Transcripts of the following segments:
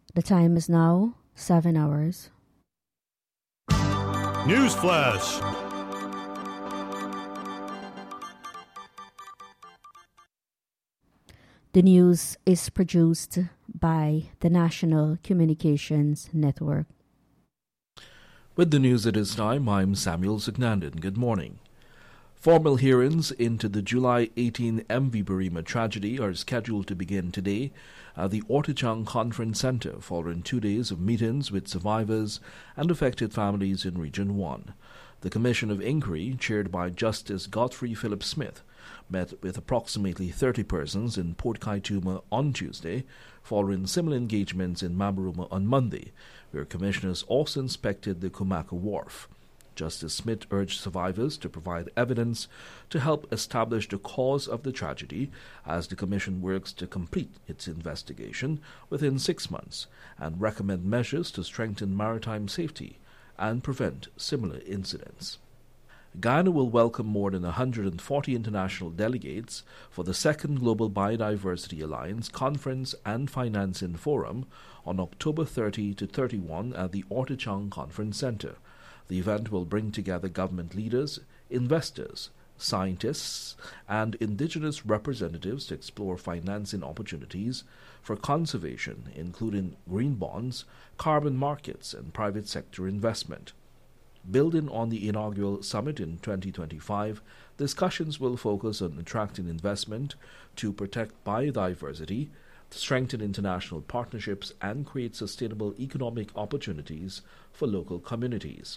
The time is now 7 hours. News Flash. The news is produced by the National Communications Network. With the news at this time, I'm Samuel Signandan. Good morning. Formal hearings into the July 18 MV Burima tragedy are scheduled to begin today at the Ortichang Conference Center following 2 days of meetings with survivors and affected families in Region 1. The Commission of Inquiry, chaired by Justice Godfrey Philip Smith, met with approximately 30 persons in Port Kaituma on Tuesday, following similar engagements in Mabaruma on Monday, where commissioners also inspected the Kumaka Wharf. Justice Smith urged survivors to provide evidence to help establish the cause of the tragedy as the Commission works to complete its investigation within 6 months and recommend measures to strengthen maritime safety and prevent similar incidents. Guyana will welcome more than 140 international delegates for the second Global Biodiversity Alliance Conference and Financing Forum on October 30 to 31 at the Ortichang Conference Center. The event will bring together government leaders, investors, scientists, and indigenous representatives to explore financing opportunities for conservation, including green bonds, carbon markets, and private sector investment. Building on the inaugural summit in 2025, discussions will focus on attracting investment to protect biodiversity, strengthen international partnerships, and create sustainable economic opportunities for local communities.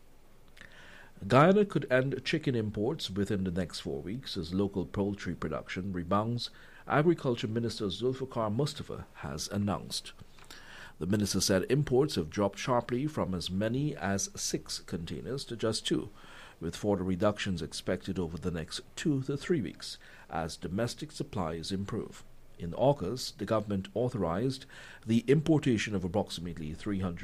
Guyana could end chicken imports within the next 4 weeks as local poultry production rebounds, Agriculture Minister Zulfikar Mustafa has announced. The minister said imports have dropped sharply from as many as 6 containers to just 2, with further reductions expected over the next 2 to 3 weeks as domestic supplies improve. In August, the government authorized the importation of approximately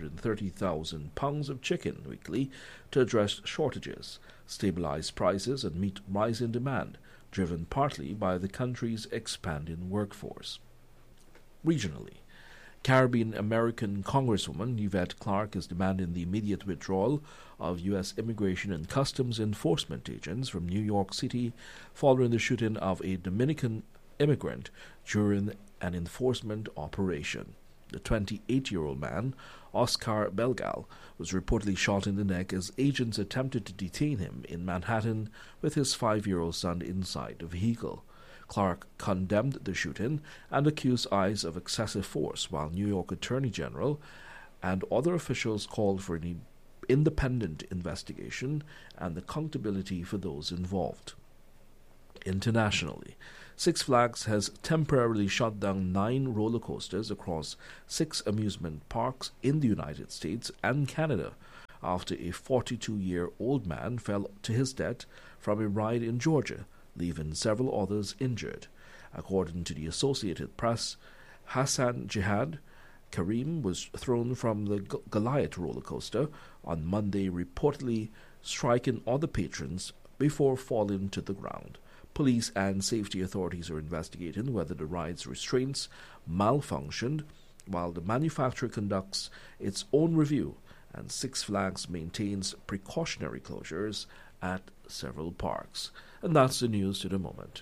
330,000 pounds of chicken weekly to address shortages, stabilize prices, and meet rising demand, driven partly by the country's expanding workforce. Regionally, Caribbean American Congresswoman Yvette Clarke is demanding the immediate withdrawal of U.S. Immigration and Customs Enforcement agents from New York City following the shooting of a Dominican immigrant during an enforcement operation. The 28-year-old man, Oscar Belgal, was reportedly shot in the neck as agents attempted to detain him in Manhattan with his 5-year-old son inside the vehicle. Clarke condemned the shooting and accused ICE of excessive force, while New York Attorney General and other officials called for an independent investigation and accountability for those involved. Internationally, Six Flags has temporarily shut down 9 roller coasters across 6 amusement parks in the United States and Canada after a 42-year-old man fell to his death from a ride in Georgia, leaving several others injured. According to the Associated Press, Hassan Jihad Karim was thrown from the Goliath roller coaster on Monday, reportedly striking other patrons before falling to the ground. Police and safety authorities are investigating whether the ride's restraints malfunctioned, while the manufacturer conducts its own review and Six Flags maintains precautionary closures at several parks. And that's the news to the moment.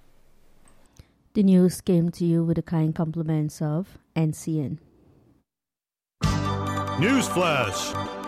The news came to you with the kind compliments of NCN. News Flash.